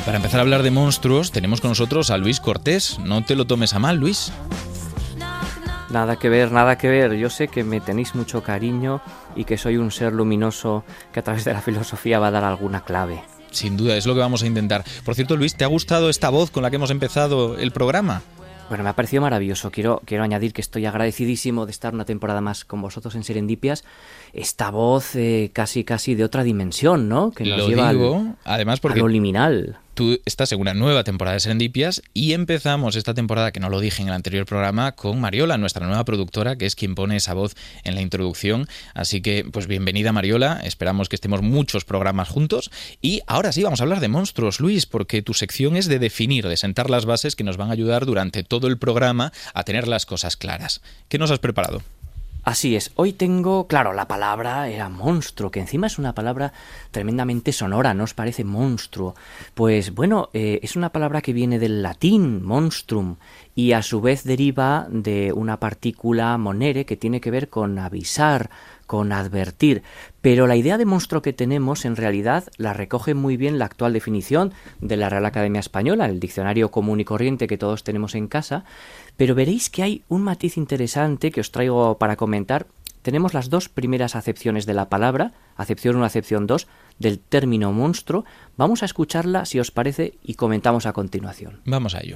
para empezar a hablar de monstruos, tenemos con nosotros a Luis Cortés. No te lo tomes a mal, Luis. Nada que ver, nada que ver. Yo sé que me tenéis mucho cariño y que soy un ser luminoso que a través de la filosofía va a dar alguna clave. Sin duda, es lo que vamos a intentar. Por cierto, Luis, ¿te ha gustado esta voz con la que hemos empezado el programa? Bueno, me ha parecido maravilloso. Quiero añadir que estoy agradecidísimo de estar una temporada más con vosotros en Serendipias. Esta voz casi de otra dimensión, ¿no? Que nos lleva además porque a lo liminal. Tú estás en una nueva temporada de Serendipias y empezamos esta temporada, que no lo dije en el anterior programa, con Mariola, nuestra nueva productora, que es quien pone esa voz en la introducción. Así que, pues bienvenida, Mariola. Esperamos que estemos muchos programas juntos. Y ahora sí, vamos a hablar de monstruos, Luis, porque tu sección es de definir, de sentar las bases que nos van a ayudar durante todo el programa a tener las cosas claras. ¿Qué nos has preparado? Así es, hoy tengo, claro, la palabra era monstruo, que encima es una palabra tremendamente sonora, ¿no os parece monstruo? Pues bueno, es una palabra que viene del latín, monstrum, y a su vez deriva de una partícula monere que tiene que ver con avisar, con advertir, pero la idea de monstruo que tenemos en realidad la recoge muy bien la actual definición de la Real Academia Española, el diccionario común y corriente que todos tenemos en casa, pero veréis que hay un matiz interesante que os traigo para comentar. Tenemos las dos primeras acepciones de la palabra, acepción 1, acepción 2, del término monstruo. Vamos a escucharla, si os parece, y comentamos a continuación. Vamos a ello.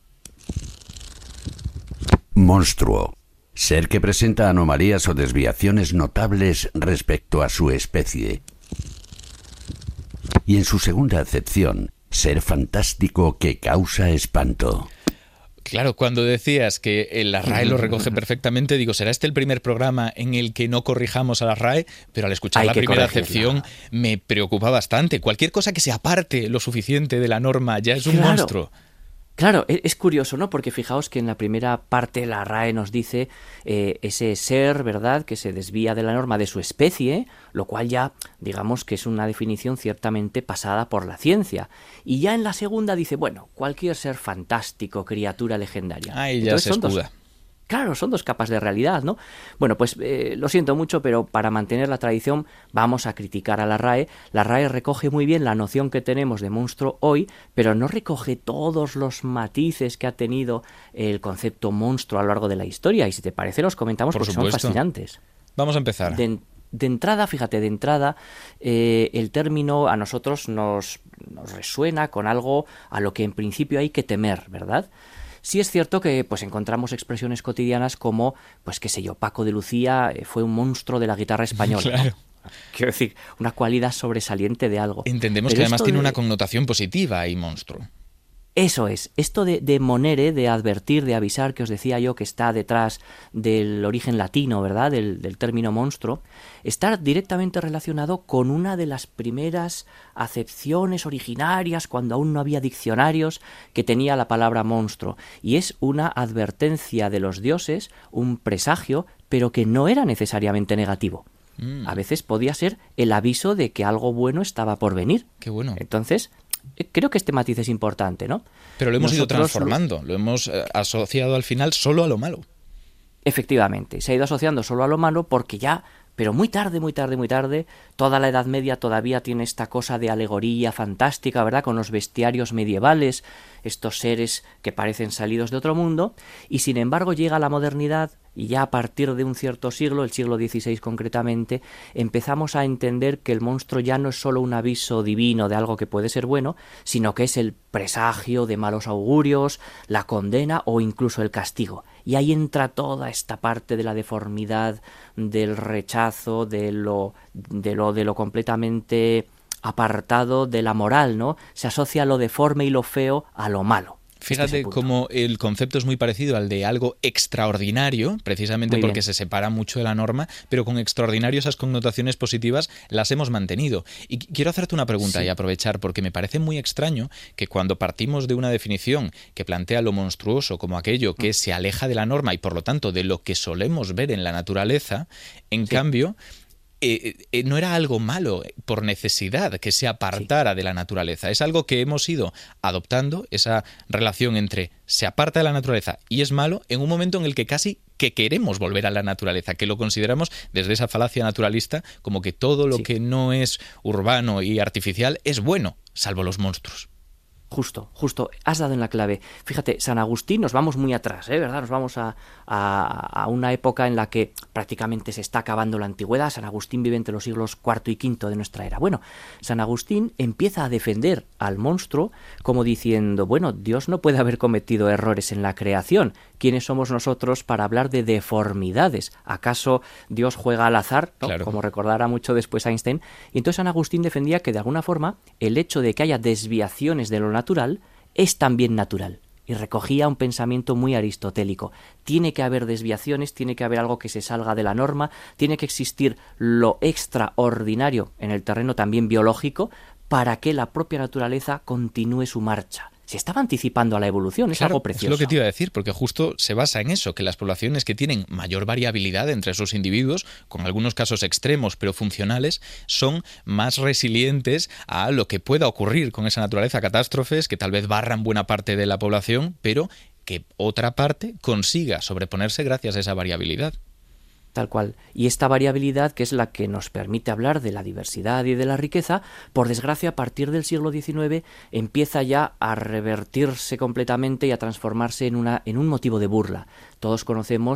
Monstruo. Ser que presenta anomalías o desviaciones notables respecto a su especie. Y en su segunda acepción, ser fantástico que causa espanto. Claro, cuando decías que la RAE lo recoge perfectamente, digo, ¿será este el primer programa en el que no corrijamos a la RAE? Pero al escuchar la primera acepción me preocupa bastante. Cualquier cosa que se aparte lo suficiente de la norma ya es un monstruo. Claro, es curioso, ¿no? Porque fijaos que en la primera parte la RAE nos dice ese ser, ¿verdad?, que se desvía de la norma de su especie, lo cual ya, digamos que es una definición ciertamente pasada por la ciencia. Y ya en la segunda dice, bueno, cualquier ser fantástico, criatura legendaria. Ahí ya se escuda. Claro, son dos capas de realidad, ¿no? Bueno, pues lo siento mucho, pero para mantener la tradición vamos a criticar a la RAE. La RAE recoge muy bien la noción que tenemos de monstruo hoy, pero no recoge todos los matices que ha tenido el concepto monstruo a lo largo de la historia. Y si te parece, los comentamos porque son fascinantes. Vamos a empezar. De entrada, fíjate, el término a nosotros nos resuena con algo a lo que en principio hay que temer, ¿verdad? Sí es cierto que pues encontramos expresiones cotidianas como, pues qué sé yo, Paco de Lucía fue un monstruo de la guitarra española. Claro. ¿No? Quiero decir, una cualidad sobresaliente de algo. Entendemos que además tiene una connotación positiva y monstruo. Eso es, esto de monere, de advertir, de avisar, que os decía yo que está detrás del origen latino, ¿verdad?, del término monstruo, está directamente relacionado con una de las primeras acepciones originarias, cuando aún no había diccionarios, que tenía la palabra monstruo, y es una advertencia de los dioses, un presagio, pero que no era necesariamente negativo. A veces podía ser el aviso de que algo bueno estaba por venir. Qué bueno. Entonces, creo que este matiz es importante, ¿no? Pero lo hemos ido transformando, lo hemos asociado al final solo a lo malo. Efectivamente, se ha ido asociando solo a lo malo porque ya, pero muy tarde, toda la Edad Media todavía tiene esta cosa de alegoría fantástica, ¿verdad?, con los bestiarios medievales, estos seres que parecen salidos de otro mundo, y sin embargo llega la modernidad, y ya a partir de un cierto siglo, el siglo XVI concretamente, empezamos a entender que el monstruo ya no es solo un aviso divino de algo que puede ser bueno, sino que es el presagio de malos augurios, la condena o incluso el castigo. Y ahí entra toda esta parte de la deformidad, del rechazo, de lo completamente apartado de la moral, ¿no? Se asocia lo deforme y lo feo a lo malo. Fíjate cómo el concepto es muy parecido al de algo extraordinario, precisamente porque se separa mucho de la norma, pero con extraordinario esas connotaciones positivas las hemos mantenido. Y quiero hacerte una pregunta y aprovechar, porque me parece muy extraño que cuando partimos de una definición que plantea lo monstruoso como aquello que se aleja de la norma y por lo tanto de lo que solemos ver en la naturaleza, en cambio no era algo malo por necesidad que se apartara de la naturaleza. Es algo que hemos ido adoptando, esa relación entre se aparta de la naturaleza y es malo en un momento en el que casi que queremos volver a la naturaleza, que lo consideramos desde esa falacia naturalista como que todo lo que no es urbano y artificial es bueno, salvo los monstruos. Justo, has dado en la clave. Fíjate, San Agustín, nos vamos muy atrás, ¿verdad? Nos vamos a una época en la que prácticamente se está acabando la antigüedad. San Agustín vive entre los siglos IV y V de nuestra era. Bueno, San Agustín empieza a defender al monstruo como diciendo, bueno, Dios no puede haber cometido errores en la creación. ¿Quiénes somos nosotros para hablar de deformidades? ¿Acaso Dios juega al azar? ¿No? Claro. Como recordará mucho después Einstein. Y entonces San Agustín defendía que de alguna forma el hecho de que haya desviaciones de lo natural es también natural. Y recogía un pensamiento muy aristotélico. Tiene que haber desviaciones, tiene que haber algo que se salga de la norma, tiene que existir lo extraordinario en el terreno también biológico para que la propia naturaleza continúe su marcha. Se estaba anticipando a la evolución, es algo precioso. Es lo que te iba a decir, porque justo se basa en eso, que las poblaciones que tienen mayor variabilidad entre sus individuos, con algunos casos extremos pero funcionales, son más resilientes a lo que pueda ocurrir con esa naturaleza, catástrofes que tal vez barran buena parte de la población, pero que otra parte consiga sobreponerse gracias a esa variabilidad. Tal cual. Y esta variabilidad, que es la que nos permite hablar de la diversidad y de la riqueza, por desgracia, a partir del siglo XIX empieza ya a revertirse completamente y a transformarse en un motivo de burla. Todos conocemos